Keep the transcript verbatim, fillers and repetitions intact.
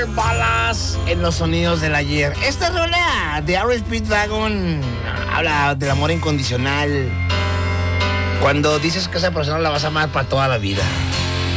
Forever Balas en los sonidos del ayer. Esta rola de R Speedwagon habla del amor incondicional. Cuando dices que esa persona la vas a amar para toda la vida.